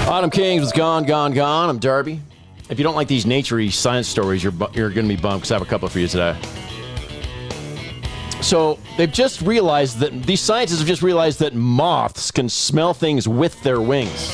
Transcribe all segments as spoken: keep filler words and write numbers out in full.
Autumn Kings was gone, gone, gone. I'm Darby. If you don't like these nature-y science stories, you're, bu- you're going to be bummed because I have a couple for you today. So they've just realized that, these scientists have just realized that moths can smell things with their wings.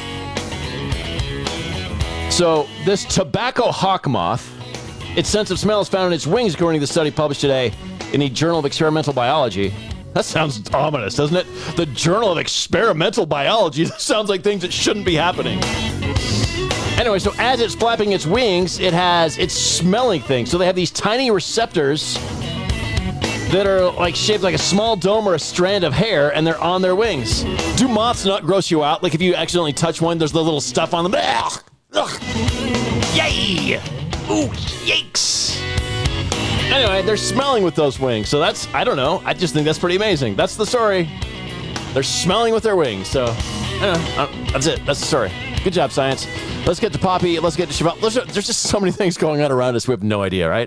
So this tobacco hawk moth, its sense of smell is found in its wings, according to the study published today in the Journal of Experimental Biology. That sounds ominous, doesn't it? The Journal of Experimental Biology. That sounds like things that shouldn't be happening. Anyway, so as it's flapping its wings, it has, it's smelling things. So they have these tiny receptors that are like shaped like a small dome or a strand of hair, and they're on their wings. Do moths not gross you out? Like if you accidentally touch one, there's the little stuff on them. Ugh! Ugh! Yay! Ooh, yikes! Anyway, they're smelling with those wings. So that's, I don't know. I just think that's pretty amazing. That's the story. They're smelling with their wings. So, uh, that's it. That's the story. Good job, science. Let's get to Poppy. Let's get to Chevelle. There's just so many things going on around us. We have no idea, right?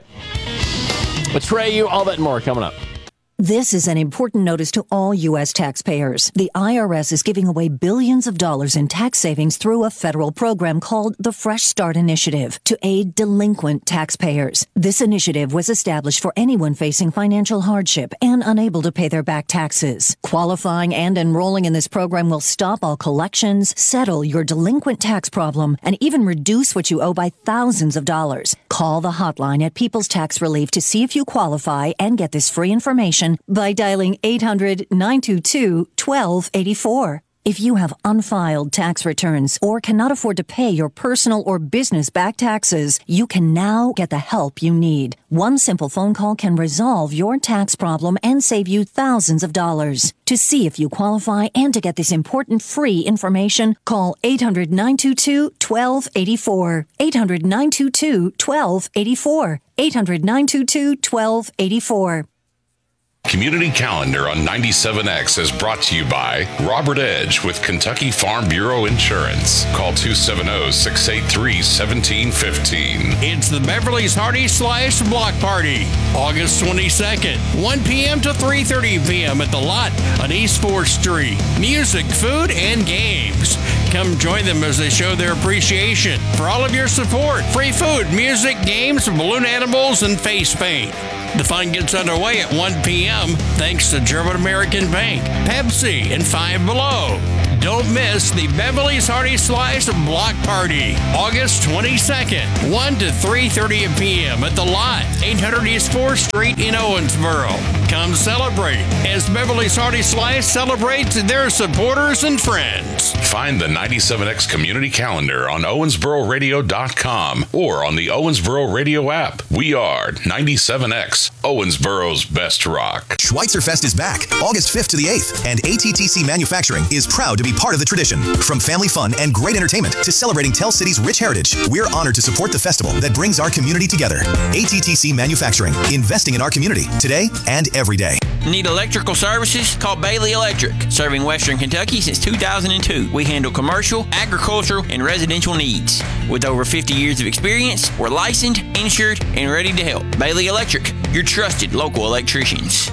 Betray you, all that and more coming up. This is an important notice to all U S taxpayers. The I R S is giving away billions of dollars in tax savings through a federal program called the Fresh Start Initiative to aid delinquent taxpayers. This initiative was established for anyone facing financial hardship and unable to pay their back taxes. Qualifying and enrolling in this program will stop all collections, settle your delinquent tax problem, and even reduce what you owe by thousands of dollars. Call the hotline at People's Tax Relief to see if you qualify and get this free information by dialing eight hundred, nine two two, one two eight four. If you have unfiled tax returns or cannot afford to pay your personal or business back taxes, you can now get the help you need. One simple phone call can resolve your tax problem and save you thousands of dollars. To see if you qualify and to get this important free information, call eight hundred, nine two two, one two eight four. eight hundred, nine two two, one two eight four. eight hundred, nine two two, one two eight four. Community Calendar on ninety-seven X is brought to you by Robert Edge with Kentucky Farm Bureau Insurance. Call two seven zero, six eight three, one seven one five. It's the Beverly's Hearty Slice Block Party, August twenty-second, one p.m. to three thirty p.m. at the Lot on East fourth Street. Music, food, and games. Come join them as they show their appreciation for all of your support. Free food, music, games, balloon animals, and face paint. The fun gets underway at one p.m. thanks to German American Bank, Pepsi, and Five Below. Don't miss the Beverly's Hearty Slice Block Party, August twenty-second, one to three thirty p.m. at the Lot, eight hundred East fourth Street in Owensboro. Come celebrate as Beverly's Hearty Slice celebrates their supporters and friends. Find the ninety-seven X Community Calendar on Owensboro Radio dot com or on the Owensboro Radio app. We are ninety-seven X, Owensboro's best rock. Schweitzer Fest is back, August fifth to the eighth, and A T T C Manufacturing is proud to be part of the tradition. From family fun and great entertainment to celebrating Tell City's rich heritage, we're honored to support the festival that brings our community together. A T T C Manufacturing, investing in our community today and every day. Need electrical services? Call Bailey Electric. Serving Western Kentucky since two thousand two. We handle commercial, agricultural, and residential needs. With over fifty years of experience, we're licensed, insured, and ready to help. Bailey Electric, your trusted local electricians.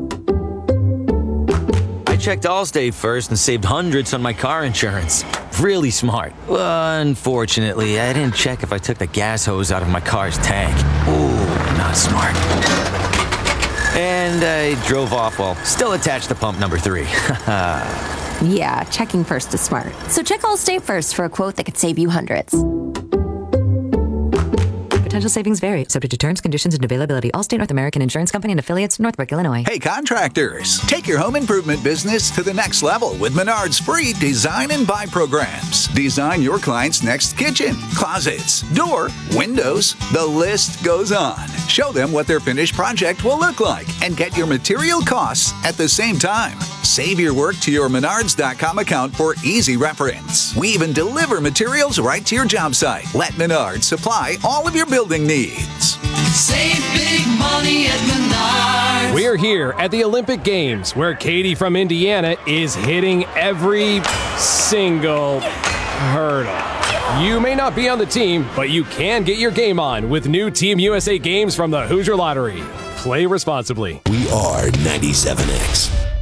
I checked Allstate first and saved hundreds on my car insurance. Really smart. Unfortunately, I didn't check if I took the gas hose out of my car's tank. Ooh, not smart. And I drove off while still attached to pump number three. Yeah, checking first is smart. So check Allstate first for a quote that could save you hundreds. Potential savings vary, subject to terms, conditions, and availability. Allstate North American Insurance Company and affiliates, Northbrook, Illinois. Hey, contractors, take your home improvement business to the next level with Menard's free design and buy programs. Design your client's next kitchen, closets, door, windows. The list goes on. Show them what their finished project will look like and get your material costs at the same time. Save your work to your Menards dot com account for easy reference. We even deliver materials right to your job site. Let Menards supply all of your building needs. Save big money at Menards. We're here at the Olympic Games, where Katie from Indiana is hitting every single hurdle. You may not be on the team, but you can get your game on with new Team U S A games from the Hoosier Lottery. Play responsibly. We are ninety-seven X.